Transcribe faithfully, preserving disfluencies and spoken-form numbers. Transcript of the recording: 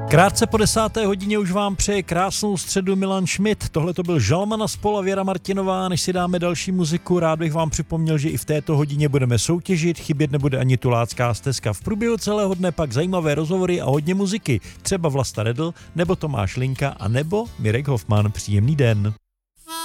Krátce po desáté hodině už vám přeje krásnou středu Milan Schmidt. Tohle to byl Žalman a spol a Věra Martinová. Než si dáme další muziku, rád bych vám připomněl, že i v této hodině budeme soutěžit, chybět nebude ani tulácká stezka. V průběhu celého dne pak zajímavé rozhovory a hodně muziky. Třeba Vlasta Redl, nebo Tomáš Linka, a nebo Mirek Hoffman. Příjemný den.